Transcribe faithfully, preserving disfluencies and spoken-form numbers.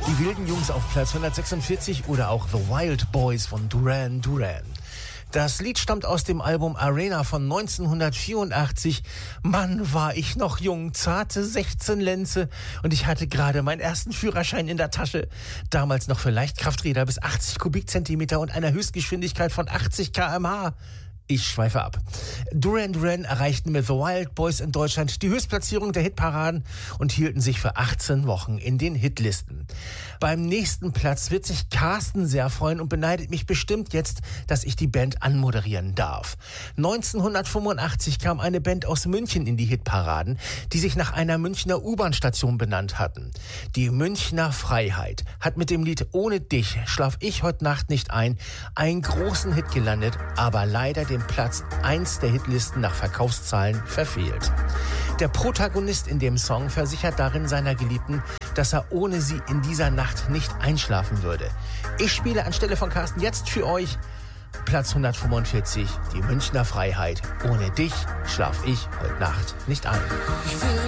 Die wilden Jungs auf Platz hundertsechsundvierzig oder auch The Wild Boys von Duran Duran. Das Lied stammt aus dem Album Arena von neunzehnhundertvierundachtzig. Mann, war ich noch jung, zarte sechzehn Lenze und ich hatte gerade meinen ersten Führerschein in der Tasche. Damals noch für Leichtkrafträder bis achtzig Kubikzentimeter und einer Höchstgeschwindigkeit von achtzig Kilometer pro Stunde. Ich schweife ab. Duran Duran erreichten mit The Wild Boys in Deutschland die Höchstplatzierung der Hitparaden und hielten sich für achtzehn Wochen in den Hitlisten. Beim nächsten Platz wird sich Carsten sehr freuen und beneidet mich bestimmt jetzt, dass ich die Band anmoderieren darf. neunzehnhundertfünfundachtzig kam eine Band aus München in die Hitparaden, die sich nach einer Münchner U-Bahn-Station benannt hatten. Die Münchner Freiheit hat mit dem Lied Ohne dich schlaf ich heute Nacht nicht ein einen großen Hit gelandet, aber leider den Platz eins der Hitlisten nach Verkaufszahlen verfehlt. Der Protagonist in dem Song versichert darin seiner Geliebten, dass er ohne sie in dieser Nacht nicht einschlafen würde. Ich spiele anstelle von Carsten jetzt für euch Platz hundertfünfundvierzig, die Münchner Freiheit. Ohne dich schlaf ich heute Nacht nicht ein.